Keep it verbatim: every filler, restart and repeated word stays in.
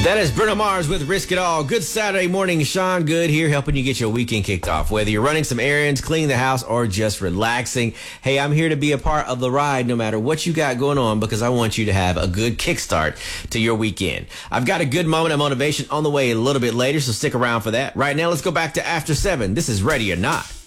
That is Bruno Mars with Risk It All. Good Saturday morning. Sean Good here helping you get your weekend kicked off. Whether you're running some errands, cleaning the house, or just relaxing, hey, I'm here to be a part of the ride no matter what you got going on because I want you to have a good kickstart to your weekend. I've got a good moment of motivation on the way a little bit later, so stick around for that. Right now, let's go back to After seven. This is Ready or Not.